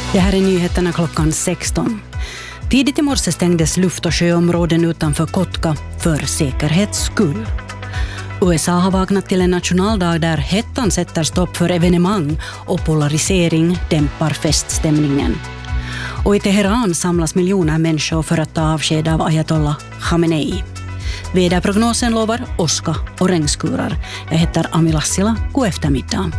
Det här är nyheterna klockan 16. Tidigt i morse stängdes luft- och sjöområden utanför Kotka för säkerhets skull. USA har vaknat till en nationaldag där hettan sätter stopp för evenemang och polarisering dämpar feststämningen. Och i Teheran samlas miljoner människor för att ta avsked av Ayatollah Khamenei. Väderprognosen lovar åska och regnskurar. Jag heter Ami Lassila. God eftermiddag.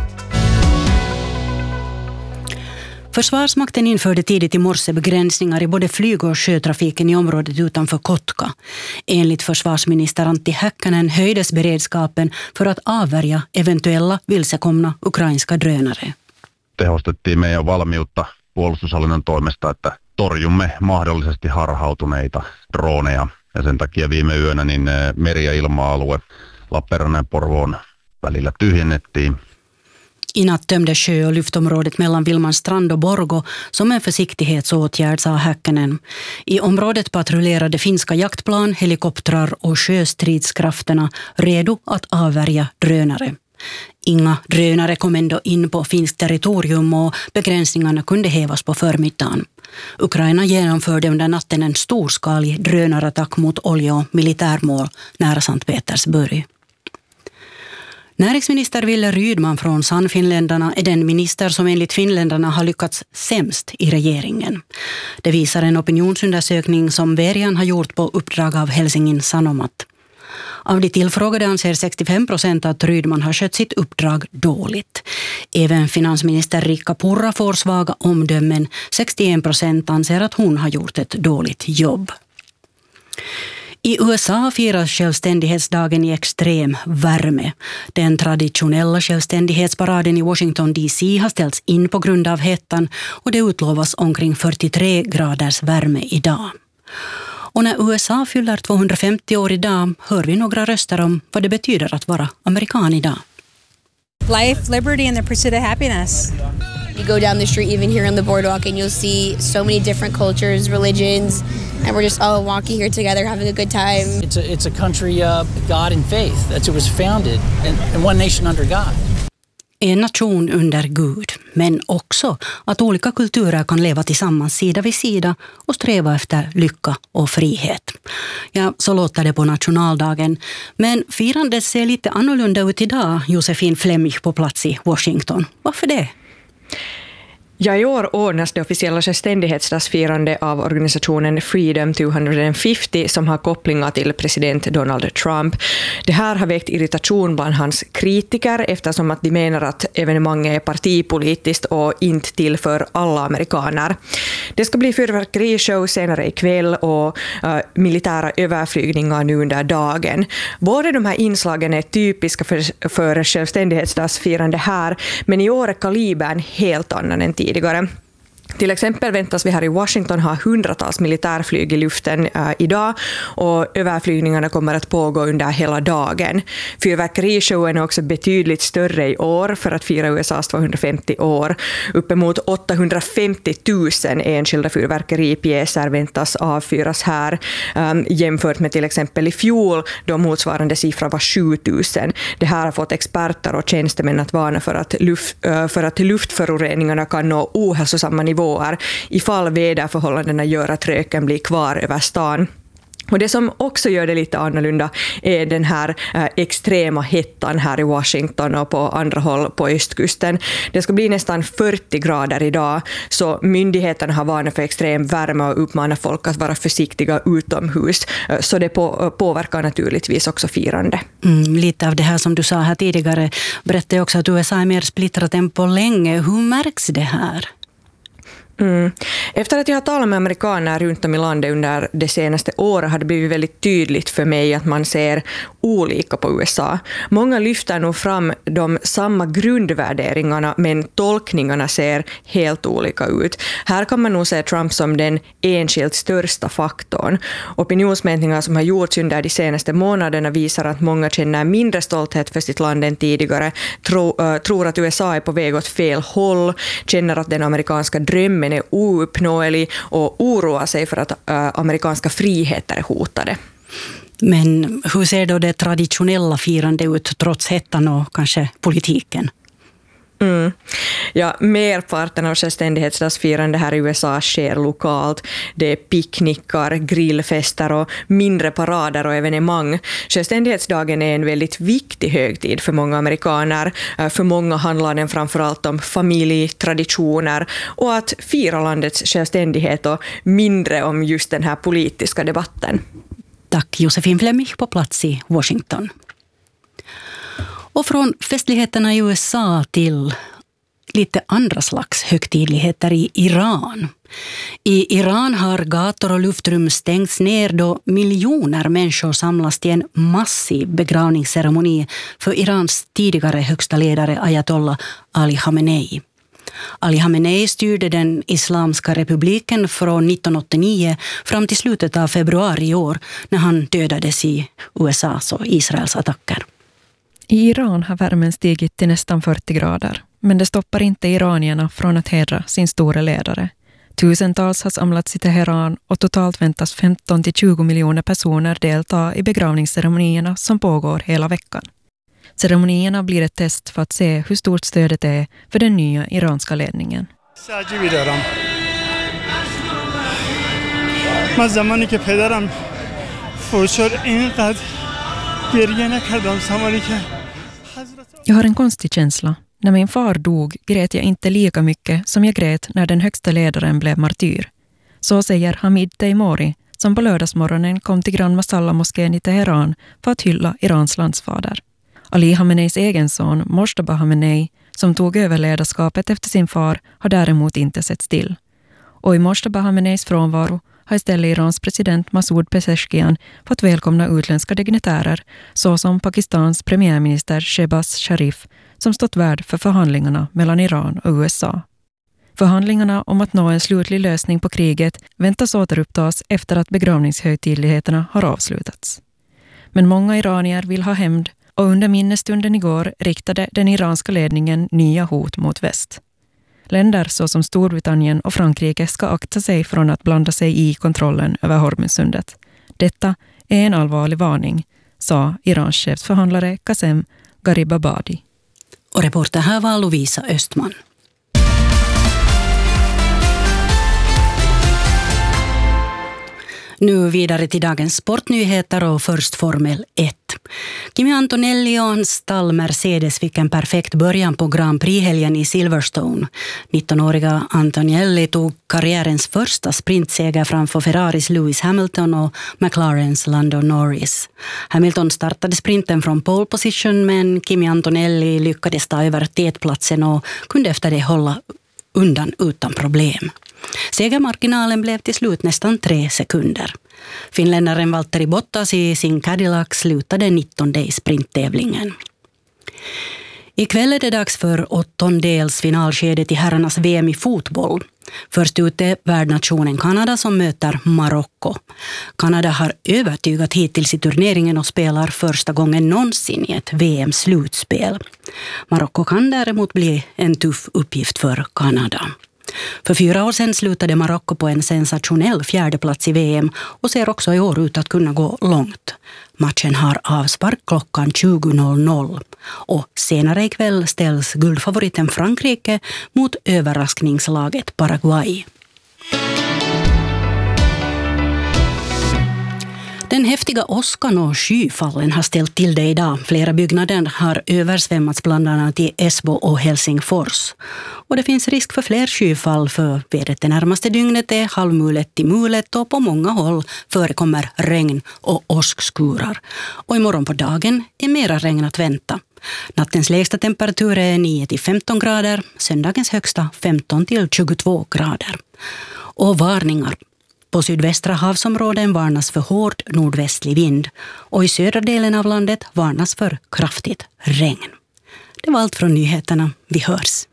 Försvarsmakten införde tidigt i morse begränsningar i både flyg- och sjötrafiken i området utanför Kotka. Enligt försvarsminister Antti Häkkänen höjdes beredskapen för att avvärja eventuella vilsekomna ukrainska drönare. Tehostettiin meidän valmiutta puolustushallinnon toimesta, että torjumme mahdollisesti harhautuneita droneja. Ja sen takia viime yönä niin meri- ja ilma-alue Lappeenrannan ja Porvoon välillä tyhjennettiin. I natt tömde sjö- och luftområdet mellan Vilmanstrand och Borgo som en försiktighetsåtgärd, sa Häkkänen. I området patrullerade finska jaktplan, helikoptrar och sjöstridskrafterna redo att avvärja drönare. Inga drönare kom ändå in på finskt territorium och begränsningarna kunde hävas på förmiddagen. Ukraina genomförde under natten en storskalig drönarattack mot olje- och militärmål nära Sankt Petersburg. Näringsminister Wille Rydman från Sannfinländarna är den minister som enligt finländarna har lyckats sämst i regeringen. Det visar en opinionsundersökning som Verian har gjort på uppdrag av Helsingin Sanomat. Av de tillfrågade anser 65% att Rydman har skött sitt uppdrag dåligt. Även finansminister Riikka Purra får svaga omdömen. 61% anser att hon har gjort ett dåligt jobb. I USA firas självständighetsdagen i extrem värme. Den traditionella självständighetsparaden i Washington DC har ställts in på grund av hettan och det utlovas omkring 43 graders värme idag. Och när USA fyller 250 år idag hör vi några röster om vad det betyder att vara amerikan idag. Life, liberty and the pursuit of happiness. You go down the street, even here on the boardwalk, and you'll see so many different cultures, religions, and we're just all walking here together, having a good time. It's a country of God and faith. That's it was founded, and one nation under God. En nation under Gud, men också att olika kulturer kan leva tillsammans sida vid sida och sträva efter lycka och frihet. Ja, så låter det på nationaldagen. Men firandet ser lite annorlunda ut idag, Josefin Flemmich på plats i Washington. Varför det? Ja, i år ordnas det officiella självständighetsdagsfirande av organisationen Freedom 250 som har kopplingar till president Donald Trump. Det här har väckt irritation bland hans kritiker eftersom att de menar att evenemanget är partipolitiskt och inte till för alla amerikaner. Det ska bli fyrverkerishow senare ikväll och militära överflygningar nu under dagen. Båda de här inslagen är typiska för självständighetsdagsfirande här, men i år är kalibern helt annan än tidigare. Till exempel väntas vi här i Washington ha hundratals militärflyg i luften idag och överflygningarna kommer att pågå under hela dagen. Fyrverkerishowen är också betydligt större i år för att fira USAs 250 år. Uppemot 850 000 enskilda fyrverkeripjäser väntas avfyras här jämfört med till exempel i fjol då motsvarande siffra var 7 000. Det här har fått experter och tjänstemän att varna för att luftföroreningarna kan nå ohälsosamma nivåer ifall väderförhållandena gör att röken blir kvar över stan. Och det som också gör det lite annorlunda är den här extrema hettan här i Washington och på andra håll på östkusten. Det ska bli nästan 40 grader idag, så myndigheterna har varnat för extrem värme och uppmanar folk att vara försiktiga utomhus. Så det påverkar naturligtvis också firande. Lite av det här som du sa här tidigare berättade också att USA är mer splittrat än på länge. Hur märks det här? Efter att jag har talat med amerikaner runt om i landet under det senaste året har det blivit väldigt tydligt för mig att man ser olika på USA. Många lyfter nog fram de samma grundvärderingarna, men tolkningarna ser helt olika ut. Här kan man nog se Trump som den enskilt största faktorn. Opinionsmätningar som har gjorts under de senaste månaderna visar att många känner mindre stolthet för sitt land än tidigare, tror att USA är på väg åt fel håll, känner att den amerikanska drömmen är ouppnåelig och oroar sig för att amerikanska friheter är hotade. Men hur ser då det traditionella firandet ut trots hettan och kanske politiken? Ja, merparten av självständighetsdagsfirande här i USA sker lokalt. Det är picknickar, grillfester och mindre parader och evenemang. Självständighetsdagen är en väldigt viktig högtid för många amerikaner. För många handlar den framförallt om familj, traditioner och att fira landets självständighet och mindre om just den här politiska debatten. Tack Josefin Flemmich på plats i Washington. Och från festligheterna i USA till lite andra slags högtidligheter i Iran. I Iran har gator och luftrum stängts ner då miljoner människor samlas till en massiv begravningsceremoni för Irans tidigare högsta ledare Ayatollah Ali Khamenei. Ali Khamenei styrde den Islamska republiken från 1989 fram till slutet av februari i år när han dödades i USAs och Israels attacker. I Iran har värmen stigit till nästan 40 grader, men det stoppar inte iranierna från att hedra sin stora ledare. Tusentals har samlats i Teheran och totalt väntas 15-20 miljoner personer delta i begravningsceremonierna som pågår hela veckan. Ceremonierna blir ett test för att se hur stort stödet är för den nya iranska ledningen. Jag har en konstig känsla. När min far dog grät jag inte lika mycket som jag grät när den högsta ledaren blev martyr. Så säger Hamid Teimouri, som på lördagsmorgonen kom till Grand Masala-moskén i Teheran för att hylla Irans landsfader. Ali Khameneis egen son, Mojtaba Khamenei, som tog över ledarskapet efter sin far, har däremot inte sett still. Och i Mojtaba Khameneis frånvaro har istället Irans president Masoud Pezeshkian fått välkomna utländska dignitärer, såsom Pakistans premiärminister Shehbaz Sharif, som stått värd för förhandlingarna mellan Iran och USA. Förhandlingarna om att nå en slutlig lösning på kriget väntas återupptas efter att begravningshögtidligheterna har avslutats. Men många iranier vill ha hämnd och under minnesstunden igår riktade den iranska ledningen nya hot mot väst. Länder såsom Storbritannien och Frankrike ska akta sig från att blanda sig i kontrollen över Hormuzsundet. Detta är en allvarlig varning, sa Irans chefsförhandlare Qasem Gharibabadi. Och reporter här var Lovisa Östman. Nu vidare till dagens sportnyheter och först Formel 1. Kimi Antonelli och hans stall Mercedes fick en perfekt början på Grand Prix-helgen i Silverstone. 19-åriga Antonelli tog karriärens första sprintseger framför Ferraris Lewis Hamilton och McLarens Lando Norris. Hamilton startade sprinten från pole position, men Kimi Antonelli lyckades ta över tätplatsen och kunde efter det hålla undan utan problem. Segermarginalen blev till slut nästan 3 sekunder. Finländaren Valtteri Bottas i sin Cadillac slutade 19:e i sprinttävlingen. Ikväll är det dags för 8:ondels finalskedet i herrarnas VM i fotboll. Först ut är värdnationen Kanada som möter Marocko. Kanada har övertygat hittills i turneringen och spelar första gången någonsin i ett VM-slutspel. Marocko kan däremot bli en tuff uppgift för Kanada. För 4 år sedan slutade Marocko på en sensationell 4:e plats i VM och ser också i år ut att kunna gå långt. Matchen har avspark klockan 20.00 och senare ikväll ställs guldfavoriten Frankrike mot överraskningslaget Paraguay. Den häftiga åskan och skyfallen har ställt till det idag. Flera byggnader har översvämmats bland annat i Esbo och Helsingfors. Och det finns risk för fler skyfall för vädret det närmaste dygnet är halvmulet till mulet och på många håll förekommer regn och åskskurar. Och imorgon på dagen är mera regn att vänta. Nattens lägsta temperatur är 9-15 grader, söndagens högsta 15-22 grader. Och varningar. På sydvästra havsområden varnas för hård nordvästlig vind och i södra delen av landet varnas för kraftigt regn. Det var allt från nyheterna. Vi hörs.